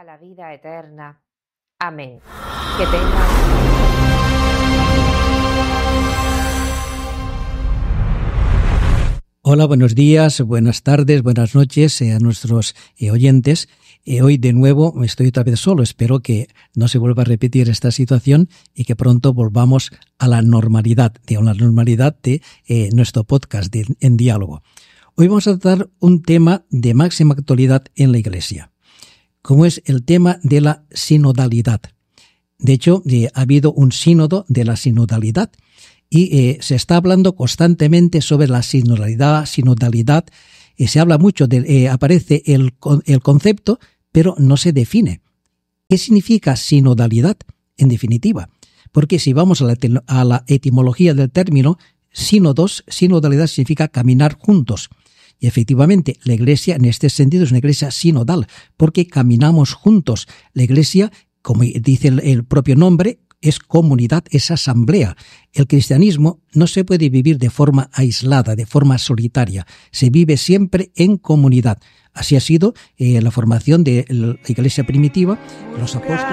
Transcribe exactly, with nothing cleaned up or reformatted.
a la vida eterna. Amén. Que tengan... Hola, buenos días, buenas tardes, buenas noches eh, a nuestros eh, oyentes. Eh, hoy de nuevo estoy otra vez solo. Espero que no se vuelva a repetir esta situación y que pronto volvamos a la normalidad, de la normalidad de eh, nuestro podcast de, en diálogo. Hoy vamos a tratar un tema de máxima actualidad en la Iglesia, como es el tema de la sinodalidad. De hecho, eh, ha habido un sínodo de la sinodalidad y eh, se está hablando constantemente sobre la sinodalidad, sinodalidad. Eh, se habla mucho, de, eh, aparece el, el concepto, pero no se define. ¿Qué significa sinodalidad, en definitiva? Porque si vamos a la, a la etimología del término, sínodos, sinodalidad significa caminar juntos. Y efectivamente, la Iglesia en este sentido es una Iglesia sinodal, porque caminamos juntos. La Iglesia, como dice el, el propio nombre, es comunidad, es asamblea. El cristianismo no se puede vivir de forma aislada, de forma solitaria. Se vive siempre en comunidad. Así ha sido eh, la formación de la Iglesia primitiva, los apóstoles.